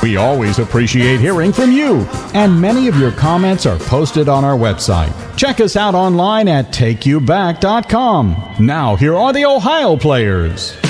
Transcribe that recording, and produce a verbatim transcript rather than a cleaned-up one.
We always appreciate hearing from you, and many of your comments are posted on our website. Check us out online at take you back dot com. Now, here are the Ohio players.